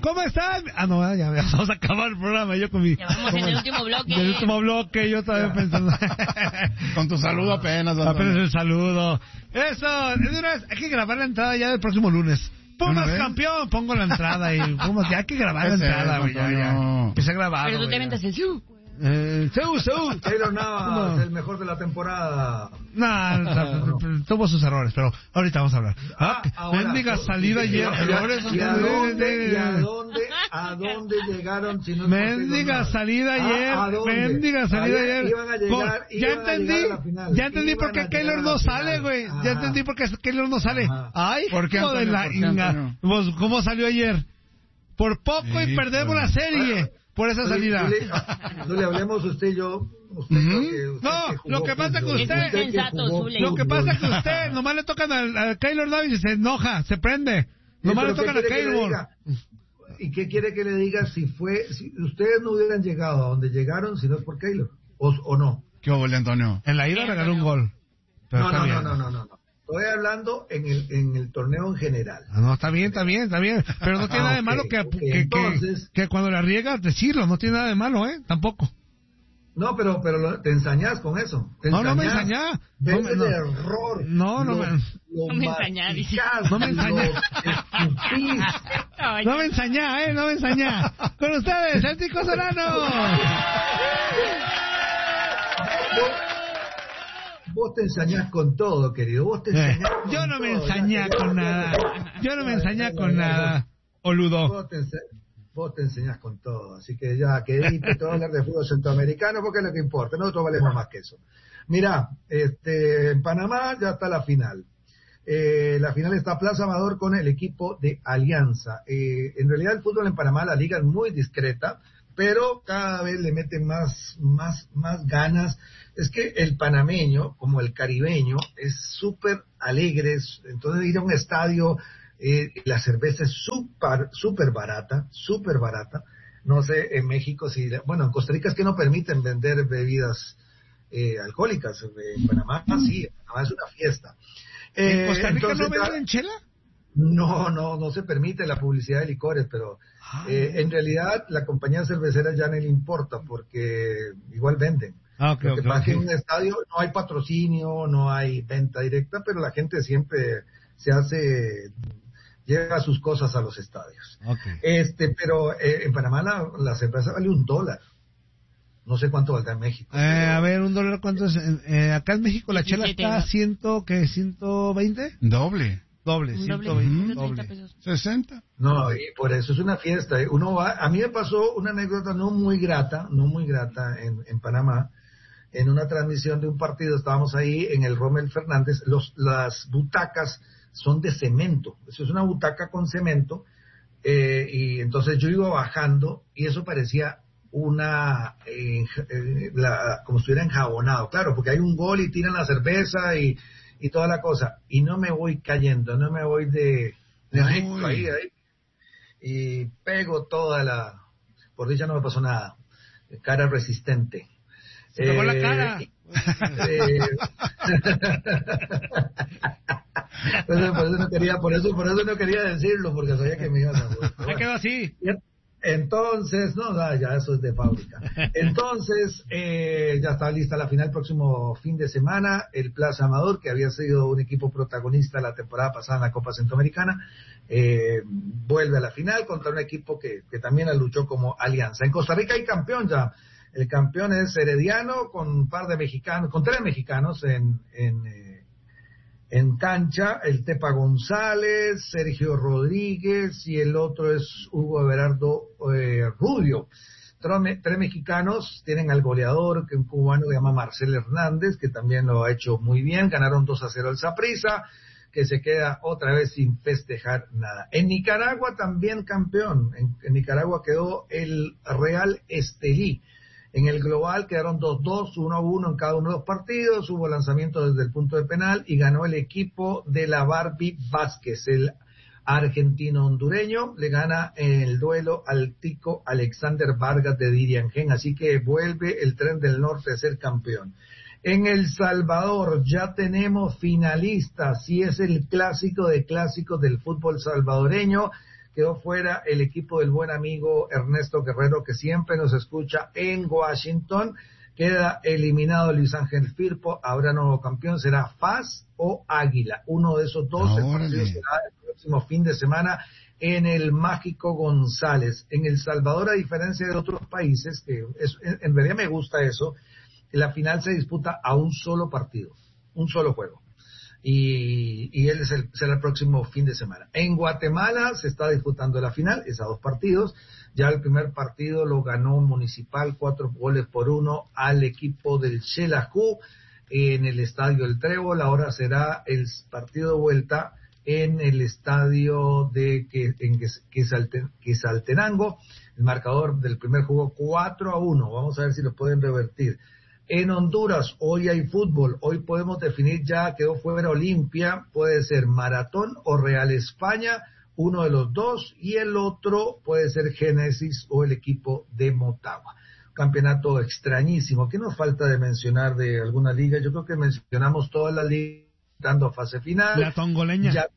¿cómo están? No, ya vamos a acabar el programa. Yo con mi... Ya vamos en el último bloque. En el último bloque, yo todavía pensando... Con tu saludo apenas. Apenas el saludo. Eso, de una vez, hay que grabar la entrada ya del próximo lunes. Pumas campeón, pongo la entrada y Pumas, ya hay que grabar la entrada, güey, ya. Que se ha grabado. Pero tú te metes el Seúl. Taylor Navas, el mejor de la temporada. No, tuvo sus errores, pero ahorita vamos a hablar. Mendiga salida ayer. ¿A dónde llegaron? Si no mendiga salida ayer. Mendiga salida ayer. Ya entendí por qué Keylor no sale, güey. Ya entendí por qué Keylor no sale. Ay, ¿por qué, de la inga. ¿Cómo salió ayer? Por poco y perdemos la serie. Por esa salida. No le hablemos usted y yo. Lo que pasa que usted nomás le tocan a Keylor Navas y se enoja, se prende. Nomás le tocan a Keylor. ¿Y qué quiere que le diga si ustedes no hubieran llegado a donde llegaron si no es por Keylor? ¿O no? ¿Qué hubo, Antonio? En la ida regaló un gol. No. Estoy hablando en el torneo en general. No, está bien. Pero no tiene nada de malo que cuando la riega decirlo. No tiene nada de malo, Tampoco. No, pero te ensañás con eso. No me ensañás. Ves el error. No me ensañás. No me ensañás. Con ustedes, el Tico Solano. Vos te ensañás con todo, querido. Vos te ensañás con yo no todo. Me ensañé con nada. Oludo. Vos te enseñás con todo. Así que ya, que evite todo hablar de fútbol centroamericano porque es lo que importa. Nosotros valemos más que eso. Mirá, en Panamá ya está la final. La final está Plaza Amador con el equipo de Alianza. En realidad el fútbol en Panamá, la liga es muy discreta, pero cada vez le meten más ganas. Es que el panameño, como el caribeño, es súper alegre. Entonces ir a un estadio, la cerveza es súper barata. No sé, en México, en Costa Rica es que no permiten vender bebidas alcohólicas. En Panamá sí, en Panamá es una fiesta. ¿En Costa Rica no venden chela? No se permite la publicidad de licores, pero en realidad la compañía cervecera ya no le importa porque igual venden. Lo que pasa es que en un estadio no hay patrocinio, no hay venta directa, pero la gente siempre lleva sus cosas a los estadios. Pero en Panamá la cerveza vale $1. No sé cuánto valdrá en México. A ver, $1, ¿cuánto es? Acá en México la chela está ¿120? Doble, 120. 60. No, y por eso es una fiesta. Uno va. A mí me pasó una anécdota no muy grata en Panamá. En una transmisión de un partido, estábamos ahí en el Rommel Fernández. Las butacas son de cemento. Eso es una butaca con cemento. Y entonces yo iba bajando y eso parecía como si estuviera enjabonado. Claro, porque hay un gol y tiran la cerveza y toda la cosa. Y no me voy cayendo, no me voy de ahí. Y pego por dicha no me pasó nada. Cara resistente. Se pegó la cara. Por eso no quería decirlo, porque sabía que me iban a joder. Me quedó así. Entonces, ya eso es de fábrica. Entonces, ya está lista la final próximo fin de semana. El Plaza Amador, que había sido un equipo protagonista la temporada pasada en la Copa Centroamericana, vuelve a la final contra un equipo que también la luchó como Alianza. En Costa Rica hay campeón ya. El campeón es Herediano con un par de mexicanos, con 3 mexicanos en cancha, el Tepa González, Sergio Rodríguez y el otro es Hugo Everardo Rubio. 3 mexicanos, tienen al goleador, que un cubano que se llama Marcel Hernández, que también lo ha hecho muy bien, ganaron 2-0 al Saprissa, que se queda otra vez sin festejar nada. En Nicaragua también campeón, en Nicaragua quedó el Real Estelí. En el global quedaron 2-2, 1-1 en cada uno de los partidos, hubo lanzamiento desde el punto de penal y ganó el equipo de la Barbie Vázquez, el argentino-hondureño, le gana en el duelo al tico Alexander Vargas de Diriangén, así que vuelve el Tren del Norte a ser campeón. En El Salvador ya tenemos finalistas, y es el clásico de clásicos del fútbol salvadoreño, quedó fuera el equipo del buen amigo Ernesto Guerrero, que siempre nos escucha en Washington. Queda eliminado Luis Ángel Firpo, habrá nuevo campeón, será FAS o Águila. Uno de esos dos, el partido será el próximo fin de semana en el Mágico González. En El Salvador, a diferencia de otros países, que en realidad me gusta eso, la final se disputa a un solo partido, un solo juego. Y él será el próximo fin de semana. En Guatemala se está disputando la final, es a 2 partidos. Ya el primer partido lo ganó Municipal 4-1 al equipo del Xelajú en el Estadio El Trébol. Ahora será el partido de vuelta en el estadio de Quetzaltenango. El marcador del primer juego 4-1. Vamos a ver si lo pueden revertir. En Honduras, hoy hay fútbol, hoy podemos definir ya, quedó fuera Olimpia, puede ser Maratón o Real España, uno de los dos, y el otro puede ser Génesis o el equipo de Motagua. Campeonato extrañísimo. ¿Qué nos falta de mencionar de alguna liga? Yo creo que mencionamos todas las ligas dando fase final. La tongoleña. Ya,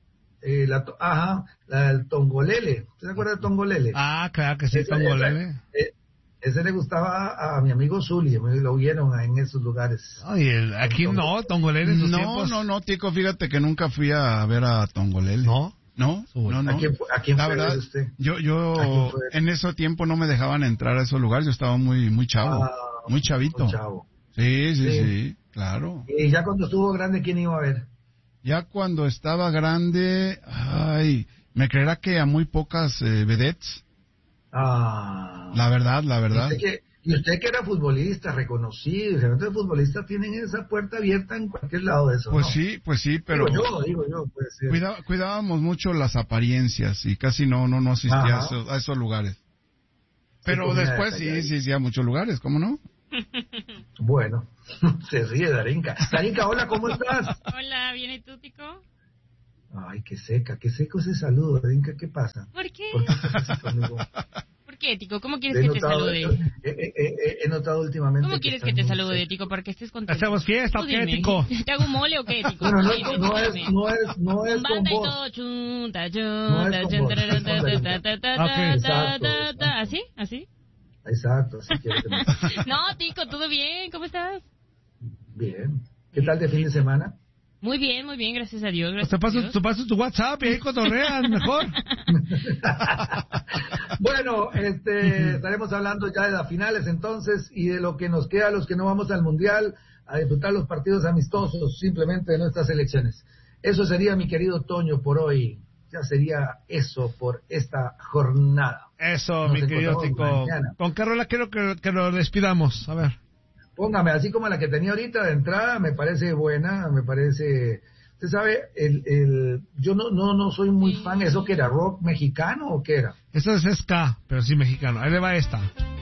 la del Tongolele. ¿Se acuerda del Tongolele? Ah, claro que sí, Tongolele. Ese le gustaba a mi amigo Zuli, lo vieron en esos lugares. Ay, aquí no, Tongolele en sus tiempos. No, Tico, fíjate que nunca fui a ver a Tongolele. ¿No? No. ¿A quién la fue verdad, usted? Yo en ese tiempo no me dejaban entrar a esos lugares, yo estaba muy chavo, muy chavito. Muy chavo. Sí, claro. Y ya cuando estuvo grande, ¿quién iba a ver? Ya cuando estaba grande, me creerá que a muy pocas vedettes. La verdad. Y usted que era futbolista reconocido, los futbolistas tienen esa puerta abierta en cualquier lado de eso. Pues ¿no? sí, pero digo yo, pues, sí. Cuidábamos mucho las apariencias y casi no asistía a esos lugares. Pero sí, después sí, a muchos lugares, ¿cómo no? Bueno, se ríe Darinka. Darinka, hola, ¿cómo estás? Hola, ¿bien y tú, Tico? Ay, qué seco ese saludo, Darinka, ¿qué pasa? ¿Por qué? ¿Por qué estás así conmigo? ¿Por qué, Tico? ¿Cómo quieres que te salude? He notado últimamente. ¿Cómo quieres que te salude, Tico, para que estés contento? ¿Hacemos fiesta o qué, Tico? ¿Te hago mole o qué, Tico? Bueno, no es con vos. ¿Así? Exacto, así quiero que me... No, Tico, ¿todo bien? ¿Cómo estás? Bien. ¿Qué tal de fin de semana? Muy bien, gracias a Dios. Te paso tu WhatsApp y ahí cotorrean mejor. Bueno, estaremos hablando ya de las finales entonces y de lo que nos queda a los que no vamos al Mundial a disfrutar los partidos amistosos simplemente de nuestras elecciones. Eso sería, mi querido Toño, por hoy. Ya sería eso por esta jornada. Eso, mi querido Tico. ¿Con qué rola quiero que lo despidamos? A ver. Póngame, así como la que tenía ahorita de entrada, me parece buena, me parece... Usted sabe, yo no soy muy fan, ¿eso que era rock mexicano o qué era? Eso es ska, pero sí mexicano. Ahí le va esta.